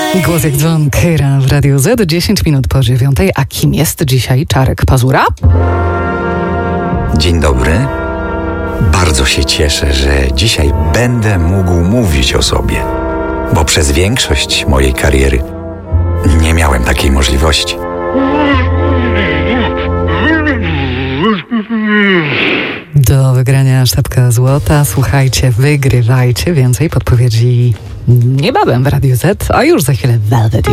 Głos jak dzwon Keira w Radiu Z, 10 minut po 9. A kim jest dzisiaj Czarek Pazura? Dzień dobry. Bardzo się cieszę, że dzisiaj będę mógł mówić o sobie, bo przez większość mojej kariery nie miałem takiej możliwości. Do wygrania sztabka złota. Słuchajcie, wygrywajcie. Więcej podpowiedzi niebawem w Radiu Z, a już za chwilę Velvet.